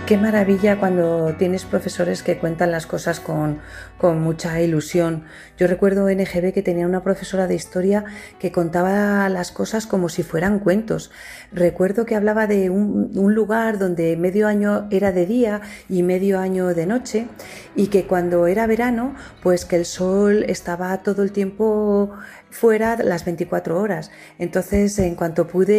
Qué maravilla cuando tienes profesores que cuentan las cosas con mucha ilusión. Yo recuerdo en EGB que tenía una profesora de historia que contaba las cosas como si fueran cuentos. Recuerdo que hablaba de un lugar donde medio año era de día y medio año de noche, y que cuando era verano, pues que el sol estaba todo el tiempo fuera las 24 horas. Entonces, en cuanto pude